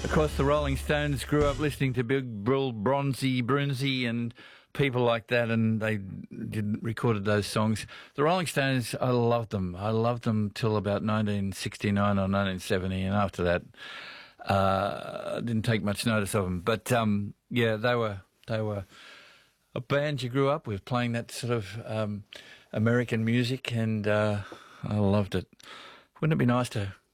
Of course, the Rolling Stones grew up listening to Big Brill, Brunsey and people like that, and they recorded those songs. The Rolling Stones, I loved them. I loved them till about 1969 or 1970, and after that, I didn't take much notice of them. But yeah, they were a band you grew up with, playing that sort of American music, and I loved it. Wouldn't it be nice to